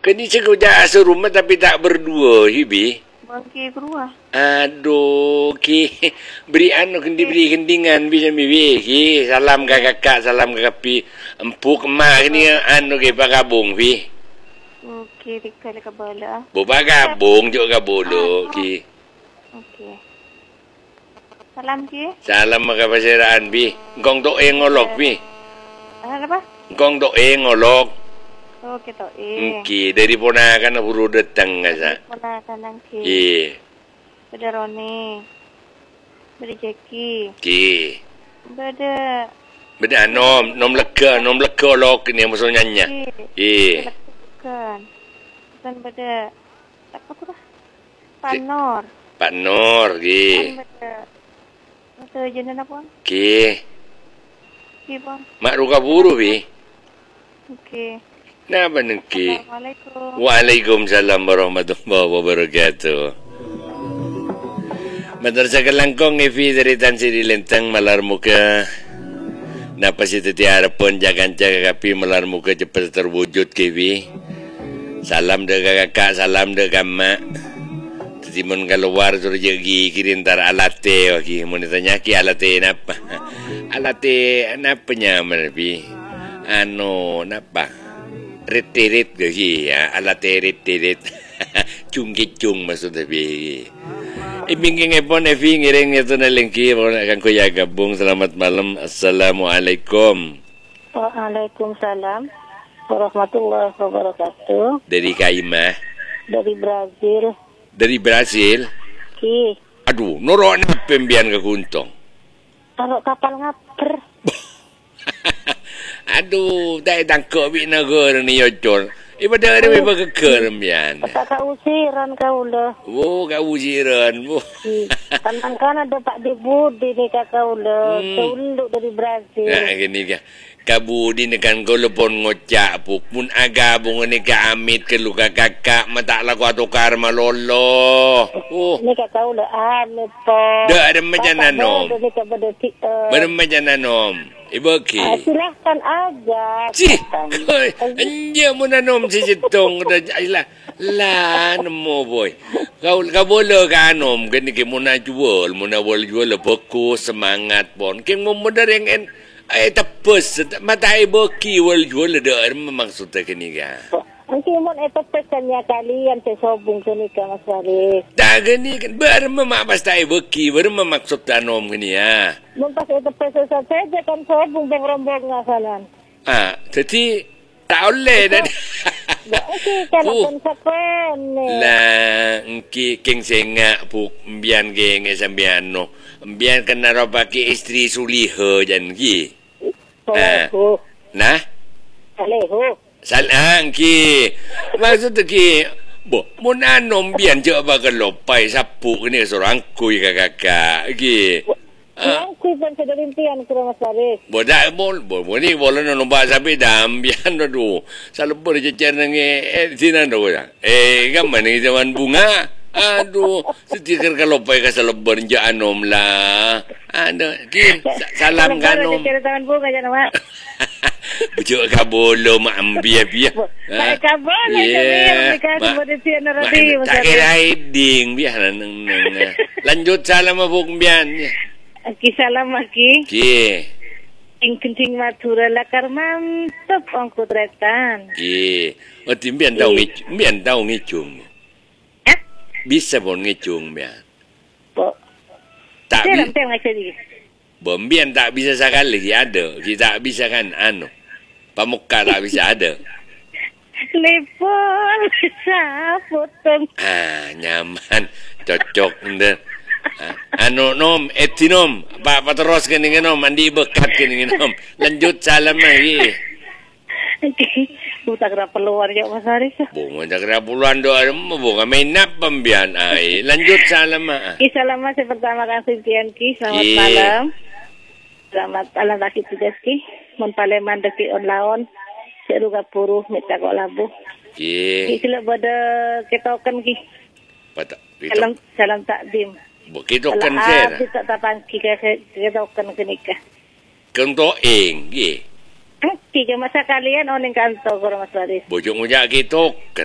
Kini cakap serumah tapi tak berdua, Hibi. Bangki berdua. Aduh, ki beri kendi beri kendingan bisa bibi ki salam ke kakak, salam ke kapi empuk emak ni ke pakabung bi. Okey, dikali ke bala. Bo pakabung juga bolo ki. Okey. Salam ki. Salam ke pasiraan bi. Engkong tok ngolok bi. Apa? Engkong tok ngolok. Okey tok Ki dari ponakan buru datang ngasa. Ponakan nang ki. Beda Roni. Beda Jackie. Ki. Beda nom lega lok ni maksudnya nya. Kan. Dan beda apa tu dah? Pak Nur ki. Beda. Masa jenis apa? Ki. Ki bang. Mak ruka buru bi. Okey. Napa nengki? Assalamualaikum. Waalaikumsalam warahmatullahi wabarakatuh. Madrasah Kelangkong Evi dari Tan Sri Lentang malar muka. Napa si teti harapan jangan jaga kapi malar muka cepat terwujud Kevi. Salam dega kakak, salam dega mak. Teti mun keluar suruh jagi kirintar alate waki. Mun ditanya ki alate napa? Alate napanya merbi? Napa? Rit-rit ke ya, alate rit-rit. Cung-cung maksudnya bi. Ibingking epon Evi ngiring itu na lengki akan ko ya gabung. Selamat malam. Assalamualaikum. Waalaikumsalam warahmatullahi wabarakatuh. Dari Kaimah. Dari Brazil. Dari Brazil. Ki. Aduh, noro na pembian ke kuntong. Taruh kapal ngaper. Aduh, tak tangkap bi negara ni yocor. Ibadah ada memang kekermian. Tak usiran kau lah. Oh, kau usiran. Tantang kan ada Pak Debudi ni kau lah. Tunduk dari Brazil. Nah, gini kan. Kabudi ni kan kau lepon ngocak puk. Mun agabung ni ka amit ke luka kakak. Mata lah kau tukar malolo. Ni kau lah amit po. Dah ada macam nanom. Ada macam nanom. Ibu ki. Silahkan aja. Cih. Anjir mo nanom si Jitong. Lah, nemo boy. Kau boleh ka anom. Kini ki mo na jual. Mo na jual. Fokus, semangat pon. Kini mo modar yang tapos. Mata ibu ki jual. Ada maksudnya kini ka. Nanti mo pesannya kalian sesobung kini ka Mas Faris. Tak gini kan. Baru memak basta ibu ki. Baru memaksud anom kini ya. Pas itu pesan saja kan sobung bang rombong ngasalan. Jadi tak boleh dah. Okey, kalau konsekuen. Lah, engki king senga puk mbian geng sambian no. Mbian kena ro pakai isteri suliha jan ki. Nah? Saleho. Salang ki. Maksud ki mun anom mbian je bakal lopai sapu ni seorang kuy kakak ki. Yang kuipan sedarimpian kira Mas Faris. Bodak ni boleh nombak sampai dambian tu. Salubur cecer nange sinan tu ya. Gaman ni zaman bunga. Aduh, setikar kalau pai ka salubur je anom lah. Ki salam kanom. Cecer tangan bunga jangan mak. Bujuk ka bolo mak ambia. Mak ka bolo je ka seperti sian radio. Tak kira hiding biar nang. Lanjut salam abuk mbian. Ki salam aki. Ki. Kencing matura lakar mantap angkut retan. Ki. Timbian tahu ngicung. Bisa pun ngicung biar. Tak bisa. Bombian tak bisa sekali ada. Kita tak bisa kan Pamuka tak bisa ada. Lepon bisa potong. Nyaman. Cocok nda. Nom, etinom. Pak terus kini nom, mandi bekat kini nom. Lanjut salam lagi. Tak kira peluar ya Mas Haris. Bunga tak kira puluhan doa, bunga main nap pembian. Lanjut salam. Salam masih pertama kasih Tian Ki. Selamat malam. Selamat alam laki Tideski. Monpaleman deki on laon. Seruga puruh minta kok labu. Sila pada ketokan ki. Salam takdim. Ketokan saya. Kita tapan ki ketokan kenika. Kentoeng ki. Tiga masa kalian oning kantor Mas Faris. Bojong ujak ketokan.